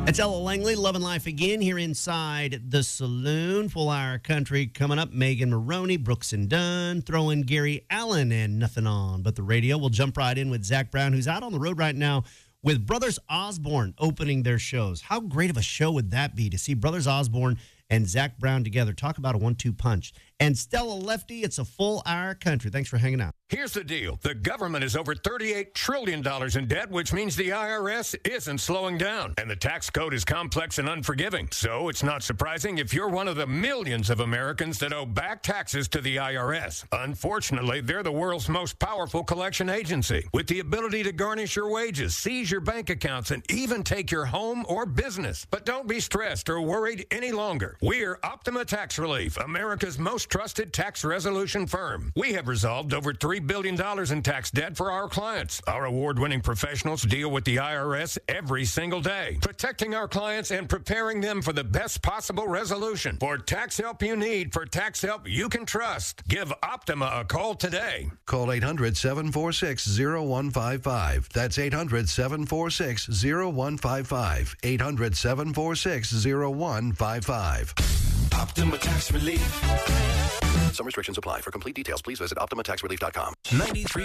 It's Ella Langley, Loving Life Again, here inside the saloon. Full hour country coming up. Megan Maroney, Brooks and Dunn, throwing Gary Allen and nothing on but the radio. We'll jump right in with Zach Brown, who's out on the road right now with Brothers Osborne opening their shows. How great of a show would that be to see Brothers Osborne and Zach Brown together? Talk about a 1-2 punch. And Stella Lefty, it's a full hour country. Thanks for hanging out. Here's the deal. The government is over $38 trillion in debt, which means the IRS isn't slowing down. And the tax code is complex and unforgiving. So it's not surprising if you're one of the millions of Americans that owe back taxes to the IRS. Unfortunately, they're the world's most powerful collection agency, with the ability to garnish your wages, seize your bank accounts, and even take your home or business. But don't be stressed or worried any longer. We're Optima Tax Relief, America's most trusted tax resolution firm. We have resolved over $3 billion in tax debt for our clients. Our award-winning professionals deal with the IRS every single day, protecting our clients and preparing them for the best possible resolution. For tax help you need, for tax help you can trust, give Optima a call today. Call 800-746-0155. That's 800-746-0155. 800-746-0155. Optima Tax Relief. Some restrictions apply. For complete details, please visit OptimaTaxRelief.com. 93